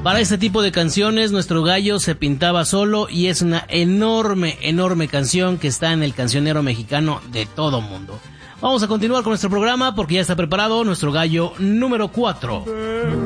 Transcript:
Para este tipo de canciones, Nuestro Gallo se pintaba solo y es una enorme, enorme canción que está en el cancionero mexicano de todo mundo. Vamos a continuar con nuestro programa porque ya está preparado Nuestro Gallo número 4.